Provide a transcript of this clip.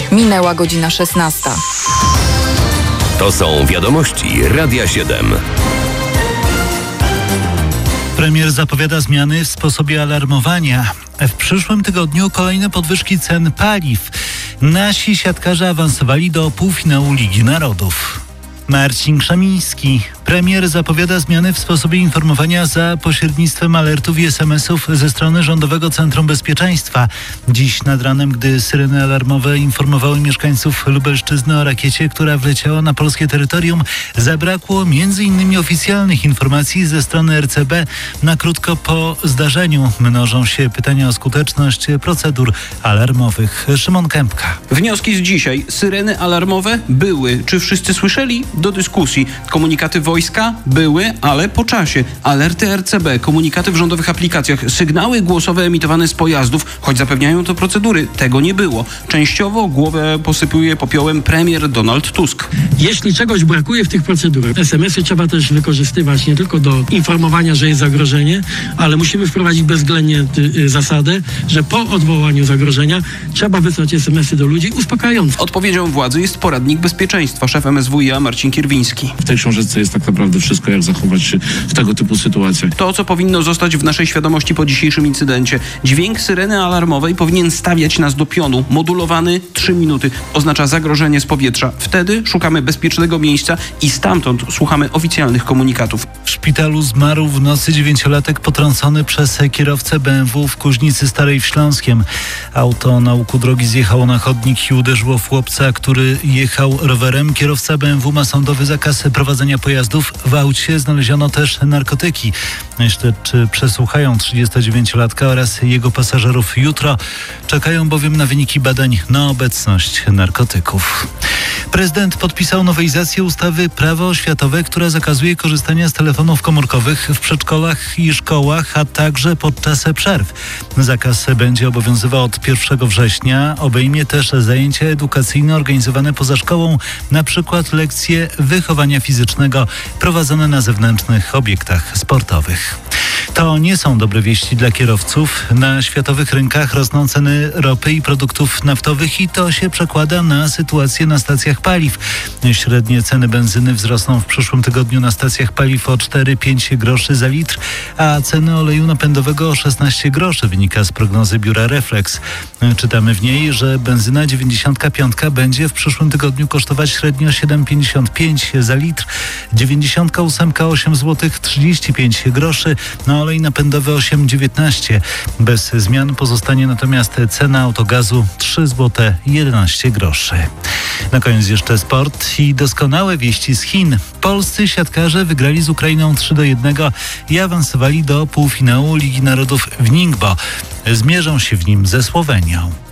Minęła godzina 16. To są wiadomości Radia 7. Premier zapowiada zmiany w sposobie alarmowania. W przyszłym tygodniu kolejne podwyżki cen paliw. Nasi siatkarze awansowali do półfinału Ligi Narodów. Marcin Krzemiński. Premier zapowiada zmiany w sposobie informowania za pośrednictwem alertów i SMS-ów ze strony Rządowego Centrum Bezpieczeństwa. Dziś nad ranem, gdy syreny alarmowe informowały mieszkańców Lubelszczyzny o rakiecie, która wleciała na polskie terytorium, zabrakło m.in. oficjalnych informacji ze strony RCB. Na krótko po zdarzeniu mnożą się pytania o skuteczność procedur alarmowych. Szymon Kępka. Wnioski z dzisiaj. Syreny alarmowe były. Czy wszyscy słyszeli? Do dyskusji. Komunikaty wojska były, ale po czasie. Alerty RCB, komunikaty w rządowych aplikacjach, sygnały głosowe emitowane z pojazdów, choć zapewniają to procedury. Tego nie było. Częściowo głowę posypuje popiołem premier Donald Tusk. Jeśli czegoś brakuje w tych procedurach, SMS-y trzeba też wykorzystywać nie tylko do informowania, że jest zagrożenie, ale musimy wprowadzić bezwzględnie zasadę, że po odwołaniu zagrożenia trzeba wysłać SMS-y do ludzi uspokajające. Odpowiedzią władzy jest poradnik bezpieczeństwa. Szef MSWiA Marcin Kierwiński. W tej książeczce jest tak naprawdę wszystko, jak zachować się w tego typu sytuacjach. To, co powinno zostać w naszej świadomości po dzisiejszym incydencie. Dźwięk syreny alarmowej powinien stawiać nas do pionu. Modulowany 3 minuty. Oznacza zagrożenie z powietrza. Wtedy szukamy bezpiecznego miejsca i stamtąd słuchamy oficjalnych komunikatów. W szpitalu zmarł w nocy 9-latek potrącony przez kierowcę BMW w Kuźnicy Starej w Śląskiem. Auto na łuku drogi zjechało na chodnik i uderzyło w chłopca, który jechał rowerem. Kierowca BMW ma sądowy zakaz prowadzenia pojazdów. W aucie znaleziono też narkotyki. Śledczy przesłuchają 39-latka oraz jego pasażerów jutro. Czekają bowiem na wyniki badań na obecność narkotyków. Prezydent podpisał nowelizację ustawy Prawo oświatowe, która zakazuje korzystania z telefonów komórkowych w przedszkolach i szkołach, a także podczas przerw. Zakaz będzie obowiązywał od 1 września. Obejmie też zajęcia edukacyjne organizowane poza szkołą, na przykład lekcje wychowania fizycznego prowadzone na zewnętrznych obiektach sportowych. To nie są dobre wieści dla kierowców. Na światowych rynkach rosną ceny ropy i produktów naftowych i to się przekłada na sytuację na stacjach paliw. Średnie ceny benzyny wzrosną w przyszłym tygodniu na stacjach paliw o 4-5 groszy za litr, a ceny oleju napędowego o 16 groszy, wynika z prognozy biura Reflex. Czytamy w niej, że benzyna 95 będzie w przyszłym tygodniu kosztować średnio 7,55 za litr, 98 8 zł 35 groszy, na olej napędowy 8,19. Bez zmian pozostanie natomiast cena autogazu 3 zł 11 groszy. Na koniec jeszcze sport i doskonałe wieści z Chin. Polscy siatkarze wygrali z Ukrainą 3-1 i awansowali do półfinału Ligi Narodów w Ningbo. Zmierzą się w nim ze Słowenią.